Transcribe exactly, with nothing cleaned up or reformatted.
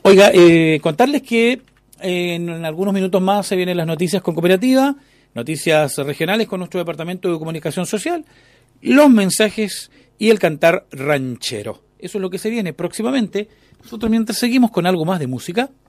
Oiga, eh, contarles que eh, en, en algunos minutos más se vienen las noticias con Cooperativa, noticias regionales con nuestro Departamento de Comunicación Social, los mensajes y el cantar ranchero. Eso es lo que se viene próximamente. Nosotros mientras seguimos con algo más de música.